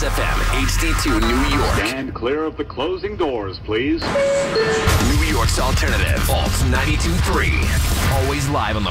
Kiss FM, HD2 New York. Stand clear of the closing doors, please. New York's alternative, Alt 92.3. Always live on the